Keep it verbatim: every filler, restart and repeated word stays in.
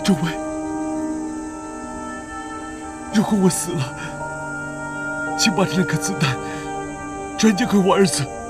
诸位，如果我死了，请把这两颗子弹转交给我儿子。